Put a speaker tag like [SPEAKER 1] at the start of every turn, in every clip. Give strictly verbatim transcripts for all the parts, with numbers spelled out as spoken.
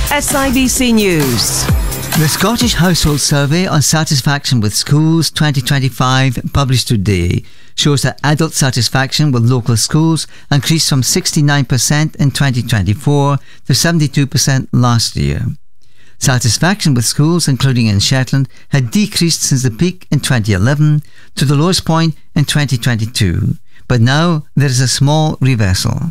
[SPEAKER 1] S I B C News.
[SPEAKER 2] The Scottish Household Survey on Satisfaction with Schools twenty twenty-five, published today, shows that adult satisfaction with local schools increased from sixty-nine percent in twenty twenty-four to seventy-two percent last year. Satisfaction with schools, including in Shetland, had decreased since the peak in twenty eleven to the lowest point in twenty twenty-two, but now there is a small reversal.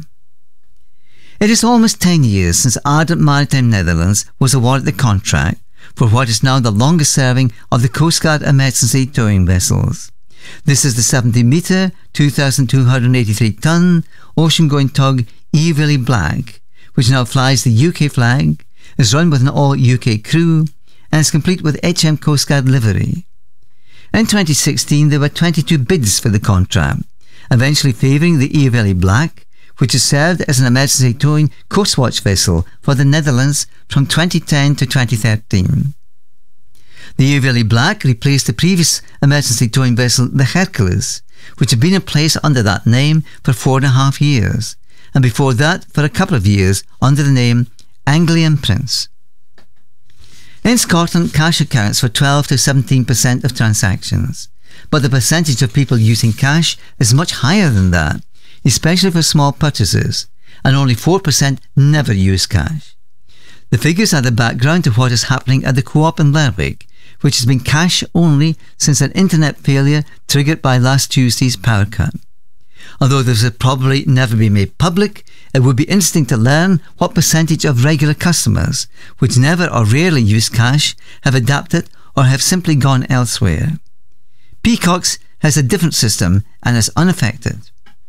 [SPEAKER 2] It is almost ten years since Ardent Maritime Netherlands was awarded the contract for what is now the longest serving of the Coast Guard emergency towing vessels. This is the seventy metre, two thousand two hundred eighty-three tonne, ocean-going tug Evelyn Black, which now flies the U K flag, is run with an all-U K crew, and is complete with H M Coast Guard livery. In twenty sixteen, there were twenty-two bids for the contract, eventually favouring the Evelyn Black, which has served as an emergency towing coastwatch vessel for the Netherlands from twenty ten to twenty thirteen. The Evelyn Black replaced the previous emergency towing vessel, the Hercules, which had been in place under that name for four and a half years, and before that for a couple of years under the name Anglian Prince. In Scotland, cash accounts for twelve to seventeen percent of transactions, but the percentage of people using cash is much higher than that, especially for small purchases, and only four percent never use cash. The figures are the background to what is happening at the Co-op in Lerwick, which has been cash only since an internet failure triggered by last Tuesday's power cut. Although this will probably never be made public, it would be interesting to learn what percentage of regular customers, which never or rarely use cash, have adapted or have simply gone elsewhere. Peacocks has a different system and is unaffected.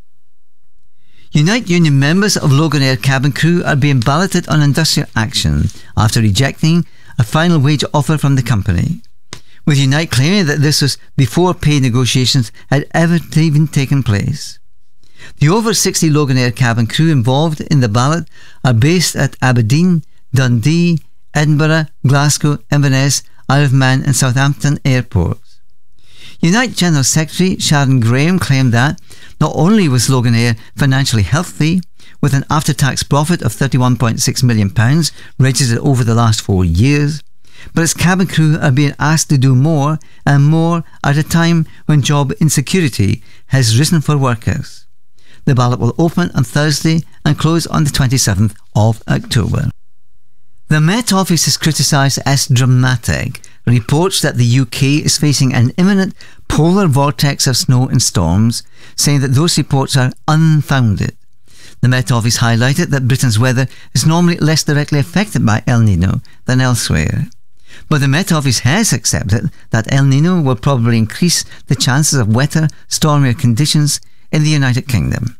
[SPEAKER 2] Unite Union members of Loganair cabin crew are being balloted on industrial action after rejecting a final wage offer from the company, with Unite claiming that this was before pay negotiations had ever even taken place. The over sixty Loganair cabin crew involved in the ballot are based at Aberdeen, Dundee, Edinburgh, Glasgow, Inverness, Isle of Man and Southampton airports. Unite General Secretary Sharon Graham claimed that not only was Loganair financially healthy, with an after-tax profit of thirty-one point six million pounds registered over the last four years, but its cabin crew are being asked to do more and more at a time when job insecurity has risen for workers. The ballot will open on Thursday and close on the twenty-seventh of October. The Met Office is criticised as dramatic reports that the U K is facing an imminent polar vortex of snow and storms, saying that those reports are unfounded. The Met Office highlighted that Britain's weather is normally less directly affected by El Nino than elsewhere. But the Met Office has accepted that El Nino will probably increase the chances of wetter, stormier conditions in the United Kingdom.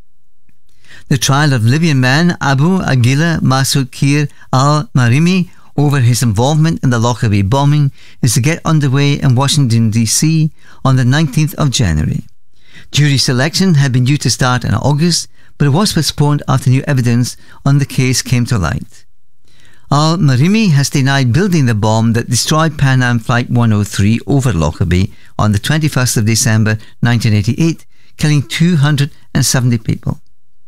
[SPEAKER 2] The trial of Libyan man Abu Aguila Masoud Kir al-Marimi over his involvement in the Lockerbie bombing is to get underway in Washington D C on the nineteenth of January. Jury selection had been due to start in August, but it was postponed after new evidence on the case came to light. Al-Marimi has denied building the bomb that destroyed Pan Am Flight one oh three over Lockerbie on the twenty-first of December nineteen eighty-eight, killing two hundred seventy people.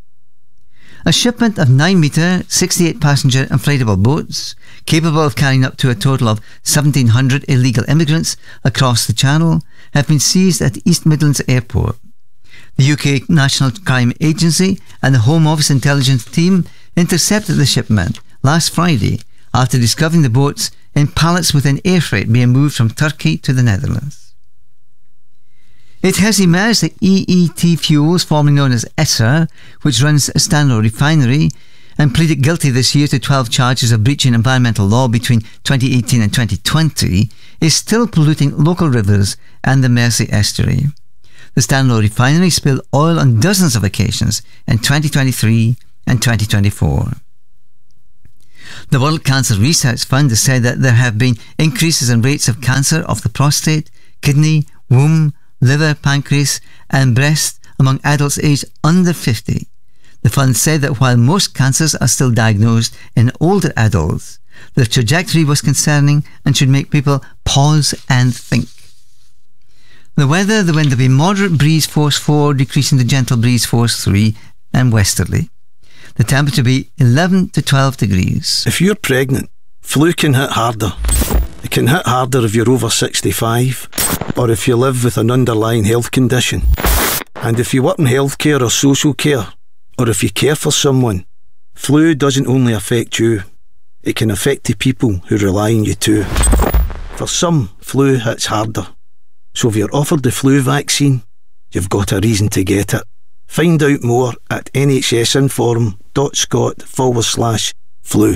[SPEAKER 2] A shipment of nine metre, sixty-eight passenger inflatable boats, capable of carrying up to a total of seventeen hundred illegal immigrants across the Channel, have been seized at East Midlands Airport. The U K National Crime Agency and the Home Office intelligence team intercepted the shipment last Friday after discovering the boats in pallets within air freight being moved from Turkey to the Netherlands. It has emerged that E E T Fuels, formerly known as Essar, which runs Stanlow Refinery, and pleaded guilty this year to twelve charges of breaching environmental law between twenty eighteen and twenty twenty, is still polluting local rivers and the Mersey estuary. The Stanlow Refinery spilled oil on dozens of occasions in twenty twenty-three and twenty twenty-four. The World Cancer Research Fund has said that there have been increases in rates of cancer of the prostate, kidney, womb, liver, pancreas and breast among adults aged under fifty. The fund said that while most cancers are still diagnosed in older adults, the trajectory was concerning and should make people pause and think. The weather, the wind will be moderate breeze force four, decreasing to gentle breeze force three and westerly. the temperature will be eleven to twelve degrees.
[SPEAKER 3] If you're pregnant, flu can hit harder. It can hit harder if you're over sixty-five or if you live with an underlying health condition. And if you work in healthcare or social care, or if you care for someone, flu doesn't only affect you, it can affect the people who rely on you too. For some, flu hits harder. So if you're offered the flu vaccine, you've got a reason to get it. Find out more at nhsinform.scot forward slash flu.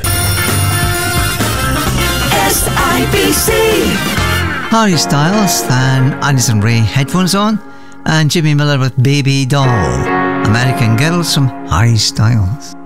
[SPEAKER 1] S I B C.
[SPEAKER 2] Harry Styles and Addison Rae headphones on, and Jimmy Miller with Baby Doll. American Girls from Harry Styles.